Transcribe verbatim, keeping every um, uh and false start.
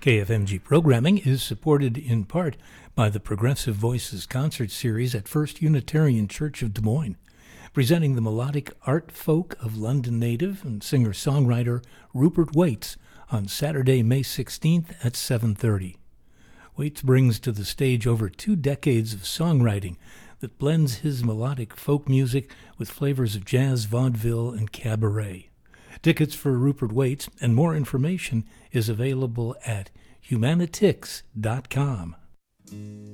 K F M G programming is supported in part by the Progressive Voices concert series at First Unitarian Church of Des Moines, presenting the melodic art folk of London native and singer-songwriter Rupert Waits on Saturday, May sixteenth at seven thirty. Waits brings to the stage over two decades of songwriting that blends his melodic folk music with flavors of jazz, vaudeville, and cabaret. Tickets for Rupert Waits and more information is available at humanitix dot com.